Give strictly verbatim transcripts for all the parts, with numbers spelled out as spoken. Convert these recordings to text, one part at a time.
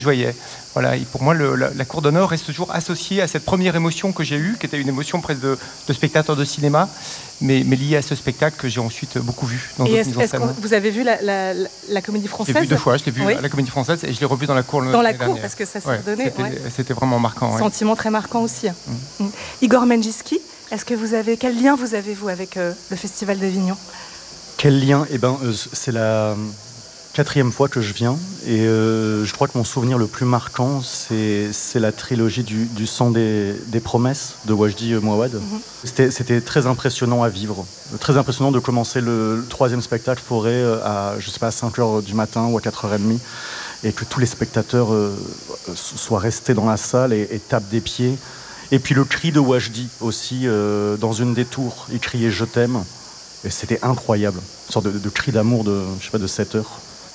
Je voyais. Voilà, et pour moi, le, la, la cour d'honneur reste toujours associée à cette première émotion que j'ai eue, qui était une émotion presque de, de spectateur de cinéma, mais, mais liée à ce spectacle que j'ai ensuite beaucoup vu dans d'autres mises en scène. Est-ce que vous avez vu la, la, la Comédie Française? Je l'ai vu deux fois, je l'ai vu oui. à la Comédie Française et je l'ai revu dans la cour. Dans la cour, dernière. Parce que ça s'est ouais, donné. C'était, ouais. c'était vraiment marquant. Ouais. Sentiment très marquant aussi. Mmh. Mmh. Igor Menjinski, est-ce que vous avez, quel lien vous avez, vous, avec euh, le Festival d'Avignon? Quel lien? Eh ben, euh, c'est la quatrième fois que je viens et euh, je crois que mon souvenir le plus marquant c'est, c'est la trilogie du, du sang des, des promesses de Wajdi Mouawad. Mm-hmm. C'était, c'était très impressionnant à vivre, très impressionnant de commencer le, le troisième spectacle Forêt à, je sais pas, à cinq heures du matin ou à quatre heures trente et que tous les spectateurs euh, soient restés dans la salle et, et tapent des pieds. Et puis le cri de Wajdi aussi euh, dans une des tours, il criait je t'aime et c'était incroyable, une sorte de, de cri d'amour de, je sais pas, de sept heures.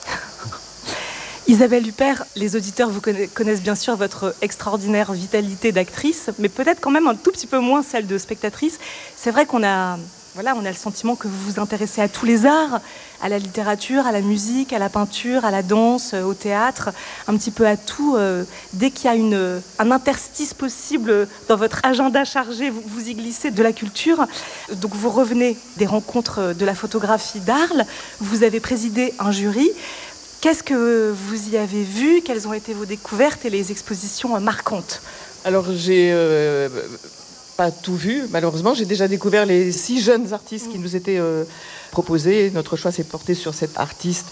Isabelle Huppert, les auditeurs vous connaissent bien sûr votre extraordinaire vitalité d'actrice, mais peut-être quand même un tout petit peu moins celle de spectatrice. C'est vrai qu'on a, voilà, on a le sentiment que vous vous intéressez à tous les arts, à la littérature, à la musique, à la peinture, à la danse, au théâtre, un petit peu à tout. Euh, dès qu'il y a une, un interstice possible dans votre agenda chargé, vous, vous y glissez de la culture. Donc vous revenez des rencontres de la photographie d'Arles, vous avez présidé un jury. Qu'est-ce que vous y avez vu? Quelles ont été vos découvertes et les expositions marquantes? Alors, j'ai euh, pas tout vu, malheureusement. J'ai déjà découvert les six jeunes artistes qui nous étaient euh, proposés. Notre choix s'est porté sur cette artiste,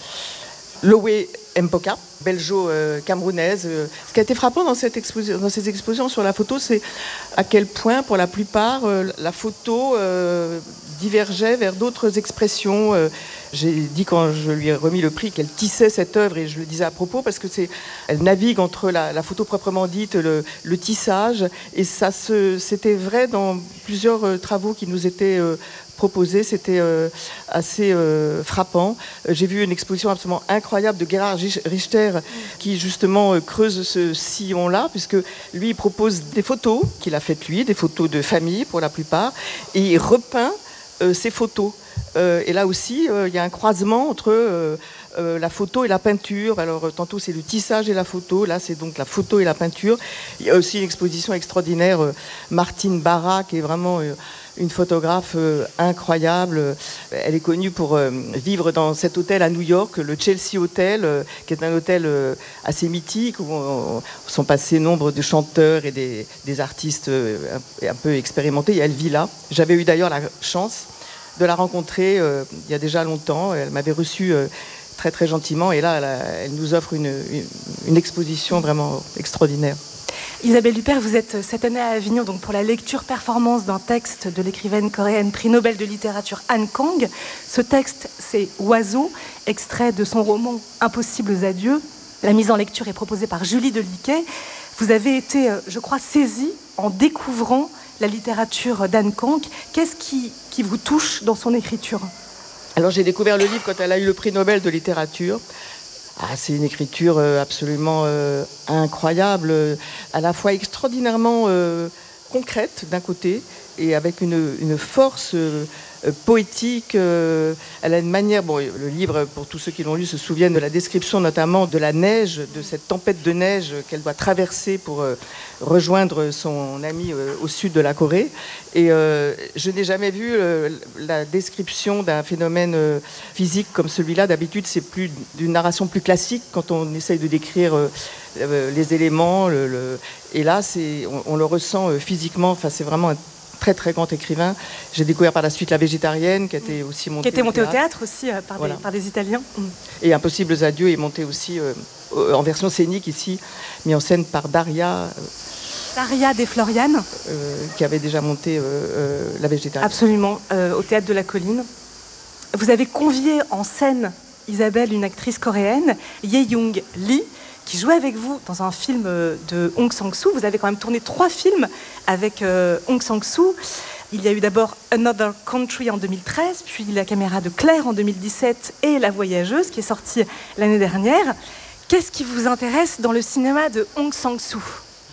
Loé Mpoka, belgeo-camerounaise. Euh, Ce qui a été frappant dans, cette exposi- dans ces expositions sur la photo, c'est à quel point, pour la plupart, euh, la photo euh, divergeait vers d'autres expressions. Euh, j'ai dit quand je lui ai remis le prix qu'elle tissait cette œuvre, et je le disais à propos, parce que c'est, elle navigue entre la, la photo proprement dite, le, le tissage, et ça se, c'était vrai dans plusieurs euh, travaux qui nous étaient euh, proposés. C'était euh, assez euh, frappant. J'ai vu une exposition absolument incroyable de Gerhard Richter qui justement euh, creuse ce sillon-là, puisque lui il propose des photos qu'il a faites lui, des photos de famille pour la plupart, et il repeint euh, ces photos. Euh, et là aussi, euh, il y a un croisement entre euh, euh, la photo et la peinture. Alors, euh, tantôt, c'est le tissage et la photo. Là, c'est donc la photo et la peinture. Il y a aussi une exposition extraordinaire, euh, Martine Barra, qui est vraiment euh, une photographe euh, incroyable. Elle est connue pour euh, vivre dans cet hôtel à New York, le Chelsea Hotel, euh, qui est un hôtel euh, assez mythique, où on, où sont passés nombre de chanteurs et des, des artistes euh, un, un peu expérimentés. Et elle vit là. J'avais eu d'ailleurs la chance de la rencontrer euh, il y a déjà longtemps. Elle m'avait reçue euh, très très gentiment et là elle, a, elle nous offre une, une, une exposition vraiment extraordinaire. Isabelle Huppert, vous êtes cette année à Avignon donc pour la lecture-performance d'un texte de l'écrivaine coréenne prix Nobel de littérature Han Kang. Ce texte, c'est Oiseau, extrait de son roman Impossibles adieux. La mise en lecture est proposée par Julie Deliquet. Vous avez été, je crois, saisie en découvrant la littérature d'Han Kang. Qu'est-ce qui, qui vous touche dans son écriture? Alors j'ai découvert le livre quand elle a eu le prix Nobel de littérature. Ah, c'est une écriture absolument euh, incroyable, à la fois extraordinairement euh, concrète d'un côté et avec une, une force euh, poétique. Euh, elle a une manière, bon, le livre, pour tous ceux qui l'ont lu, se souviennent de la description notamment de la neige, de cette tempête de neige qu'elle doit traverser pour euh, rejoindre son ami euh, au sud de la Corée. Et euh, je n'ai jamais vu euh, la description d'un phénomène euh, physique comme celui-là. D'habitude, c'est plus d'une narration plus classique quand on essaye de décrire euh, euh, les éléments. Le, le... Et là, c'est, on, on le ressent euh, physiquement. Enfin, c'est vraiment un très très grand écrivain. J'ai découvert par la suite La Végétarienne, qui a été aussi montée, qui était montée au théâtre, au théâtre aussi euh, par, voilà. des, par des Italiens. Et Impossibles adieux est monté aussi euh, en version scénique ici, mis en scène par Daria. Euh, Daria De Florian, euh, qui avait déjà monté euh, euh, La Végétarienne. Absolument, euh, au Théâtre de la Colline. Vous avez convié en scène, Isabelle, une actrice coréenne, Ye-Young Lee, qui jouait avec vous dans un film de Hong Sang-soo. Vous avez quand même tourné trois films avec euh, Hong Sang-soo. Il y a eu d'abord Another Country en deux mille treize, puis La caméra de Claire en deux mille dix-sept et La voyageuse, qui est sortie l'année dernière. Qu'est-ce qui vous intéresse dans le cinéma de Hong Sang-soo?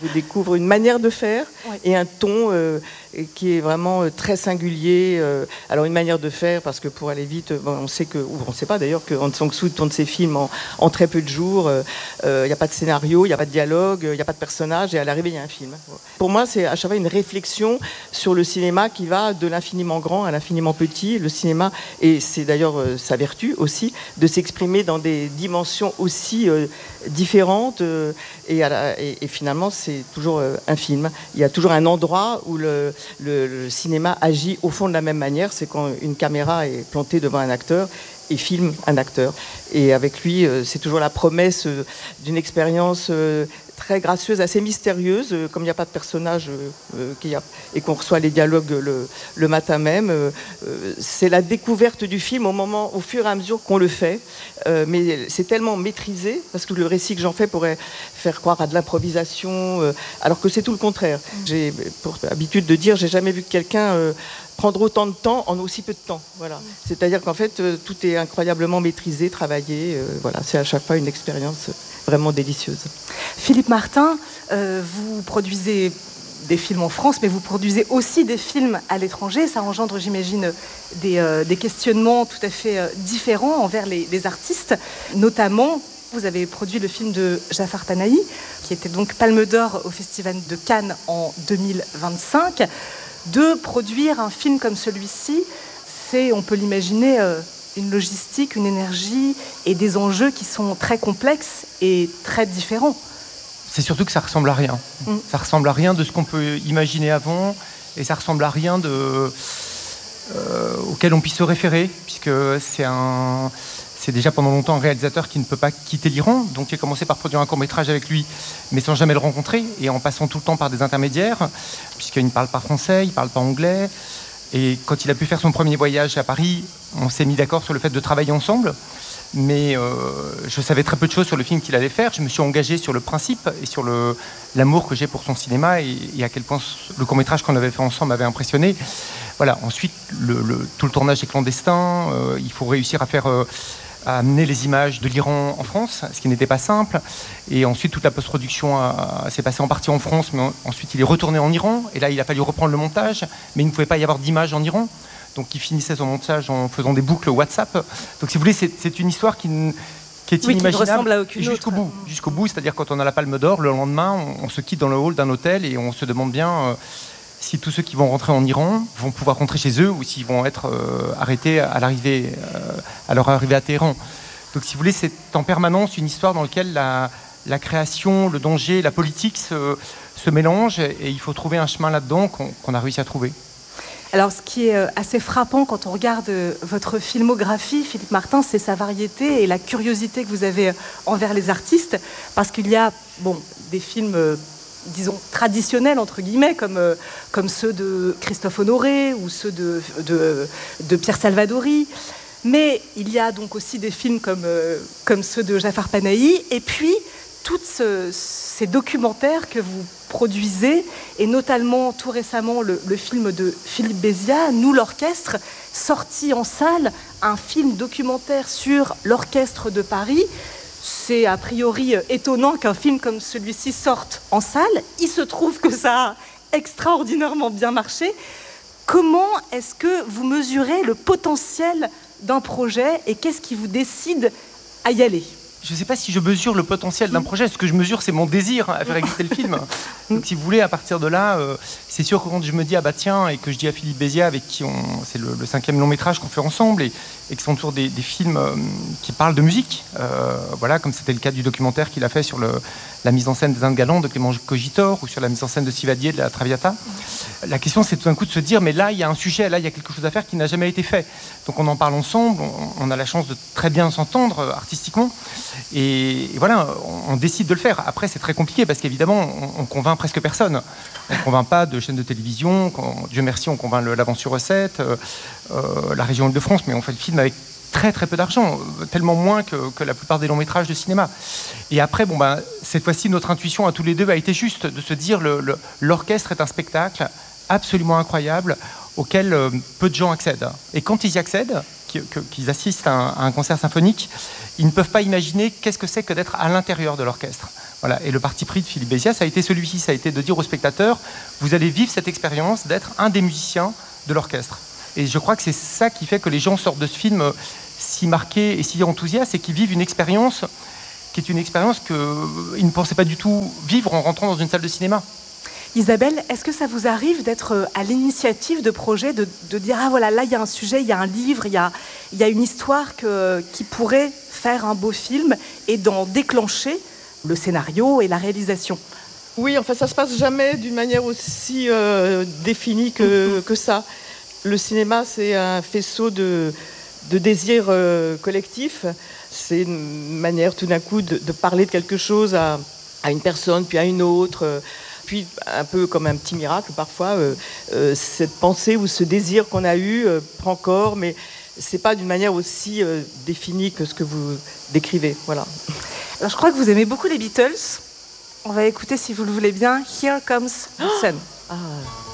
Je découvre une manière de faire oui. et un ton euh, qui est vraiment très singulier. Euh, alors une manière de faire, parce que pour aller vite, bon, on sait que, ou on ne sait pas d'ailleurs que Hong Sang-soo tourne ses films en, en très peu de jours. Il euh, n'y a pas de scénario, il n'y a pas de dialogue, il n'y a pas de personnage, et à l'arrivée, il y a un film. Pour moi, c'est à chaque fois une réflexion sur le cinéma qui va de l'infiniment grand à l'infiniment petit. Le cinéma, et c'est d'ailleurs euh, sa vertu aussi, de s'exprimer dans des dimensions aussi euh, différentes. Euh, et, à la, et, et finalement, c'est toujours euh, un film. Il y a toujours un endroit où le, le, le cinéma agit au fond de la même manière. C'est quand une caméra est plantée devant un acteur et filme un acteur. Et avec lui, euh, c'est toujours la promesse euh, d'une expérience euh, très gracieuse, assez mystérieuse, euh, comme il n'y a pas de personnage euh, euh, qu'il y a, et qu'on reçoit les dialogues le, le matin même. Euh, euh, c'est la découverte du film au moment, au fur et à mesure qu'on le fait. Euh, mais c'est tellement maîtrisé, parce que le récit que j'en fais pourrait faire croire à de l'improvisation, euh, alors que c'est tout le contraire. J'ai pour habitude de dire, j'ai jamais vu quelqu'un euh, prendre autant de temps en aussi peu de temps. Voilà. Mmh. C'est-à-dire qu'en fait, euh, tout est incroyablement maîtrisé, travaillé. Euh, voilà. C'est à chaque fois une expérience vraiment délicieuse. Philippe Martin, euh, vous produisez des films en France, mais vous produisez aussi des films à l'étranger. Ça engendre, j'imagine, des, euh, des questionnements tout à fait euh, différents envers les, les artistes. Notamment, vous avez produit le film de Jafar Panahi, qui était donc Palme d'Or au Festival de Cannes en deux mille vingt-cinq. De produire un film comme celui-ci, c'est, on peut l'imaginer, euh, une logistique, une énergie et des enjeux qui sont très complexes et très différents. C'est surtout que ça ressemble à rien. Mmh. Ça ressemble à rien de ce qu'on peut imaginer avant, et ça ressemble à rien de, euh, auquel on puisse se référer, puisque c'est un, c'est déjà pendant longtemps un réalisateur qui ne peut pas quitter l'Iran. Donc j'ai commencé par produire un court-métrage avec lui, mais sans jamais le rencontrer, et en passant tout le temps par des intermédiaires, puisqu'il ne parle pas français, il ne parle pas anglais. Et quand il a pu faire son premier voyage à Paris, on s'est mis d'accord sur le fait de travailler ensemble. Mais euh, je savais très peu de choses sur le film qu'il allait faire. Je me suis engagé sur le principe et sur le, l'amour que j'ai pour son cinéma, et, et à quel point le court-métrage qu'on avait fait ensemble m'avait impressionné. Voilà. Ensuite, le, le, tout le tournage est clandestin. Euh, il faut réussir à faire... Euh, à amener les images de l'Iran en France, ce qui n'était pas simple. Et ensuite, toute la post-production a, a, s'est passée en partie en France, mais ensuite il est retourné en Iran. Et là, il a fallu reprendre le montage, mais il ne pouvait pas y avoir d'image en Iran. Donc il finissait son montage en faisant des boucles WhatsApp. Donc si vous voulez, c'est, c'est une histoire qui, qui est oui, inimaginable. Qui ne ressemble à aucune jusqu'au autre. bout. Jusqu'au bout, c'est-à-dire quand on a la Palme d'Or, le lendemain, on, on se quitte dans le hall d'un hôtel et on se demande bien... Euh, si tous ceux qui vont rentrer en Iran vont pouvoir rentrer chez eux, ou s'ils vont être euh, arrêtés à, l'arrivée, euh, à leur arrivée à Téhéran. Donc si vous voulez, c'est en permanence une histoire dans laquelle la, la création, le danger, la politique se, se mélangent, et il faut trouver un chemin là-dedans qu'on, qu'on a réussi à trouver. Alors ce qui est assez frappant quand on regarde votre filmographie, Philippe Martin, c'est sa variété et la curiosité que vous avez envers les artistes, parce qu'il y a bon, des films... disons, traditionnels, entre guillemets, comme, euh, comme ceux de Christophe Honoré ou ceux de, de, de Pierre Salvadori. Mais il y a donc aussi des films comme, euh, comme ceux de Jafar Panahi, et puis tous ce, ces documentaires que vous produisez, et notamment tout récemment le, le film de Philippe Béziat, Nous l'Orchestre, sorti en salle, un film documentaire sur l'orchestre de Paris. C'est a priori étonnant qu'un film comme celui-ci sorte en salle. Il se trouve que ça a extraordinairement bien marché. Comment est-ce que vous mesurez le potentiel d'un projet et qu'est-ce qui vous décide à y aller ? Je ne sais pas si je mesure le potentiel d'un projet. Ce que je mesure, c'est mon désir à faire exister le film. Donc, si vous voulez, à partir de là, euh, c'est sûr que quand je me dis, ah bah tiens, et que je dis à Philippe Béziat, avec qui on, c'est le, le cinquième long métrage qu'on fait ensemble, et, et qui sont toujours des, des films euh, qui parlent de musique, euh, voilà, comme c'était le cas du documentaire qu'il a fait sur le, la mise en scène des Indes galantes de Clément Cogitor, ou sur la mise en scène de Sivadier de la Traviata. La question, c'est tout d'un coup de se dire, mais là, il y a un sujet, là, il y a quelque chose à faire qui n'a jamais été fait. Donc, on en parle ensemble, on, on a la chance de très bien s'entendre euh, artistiquement. Et, et voilà, on, on décide de le faire. Après, c'est très compliqué parce qu'évidemment, on, on convainc presque personne. On ne convainc pas de chaînes de télévision. On, Dieu merci, on convainc le, l'Avance sur recette, euh, euh, la région Île-de-France, mais on fait le film avec très très peu d'argent, tellement moins que, que la plupart des longs métrages de cinéma. Et après, bon ben, cette fois-ci, notre intuition à tous les deux a été juste de se dire le, le, l'orchestre est un spectacle absolument incroyable auquel euh, peu de gens accèdent. Et quand ils y accèdent, qu'ils assistent à un, à un concert symphonique, ils ne peuvent pas imaginer qu'est-ce que c'est que d'être à l'intérieur de l'orchestre. Voilà. Et le parti pris de Philippe Béziat, ça a été celui-ci, ça a été de dire aux spectateurs, vous allez vivre cette expérience d'être un des musiciens de l'orchestre. Et je crois que c'est ça qui fait que les gens sortent de ce film si marqués et si enthousiastes, et qu'ils vivent une expérience qui est une expérience qu'ils ne pensaient pas du tout vivre en rentrant dans une salle de cinéma. Isabelle, est-ce que ça vous arrive d'être à l'initiative de projets, de, de dire « Ah voilà, là il y a un sujet, il y a un livre, il y a, il y a une histoire que, qui pourrait faire un beau film » et d'en déclencher le scénario et la réalisation? Oui, enfin ça se passe jamais d'une manière aussi euh, définie que, que ça. Le cinéma, c'est un faisceau de, de désirs euh, collectifs. C'est une manière tout d'un coup de, de parler de quelque chose à, à une personne, puis à une autre. Euh, puis un peu comme un petit miracle parfois, euh, euh, cette pensée ou ce désir qu'on a eu euh, prend corps, mais c'est pas d'une manière aussi euh, définie que ce que vous décrivez. Voilà. Alors je crois que vous aimez beaucoup les Beatles. On va écouter, si vous le voulez bien, Here Comes the Sun. Ah.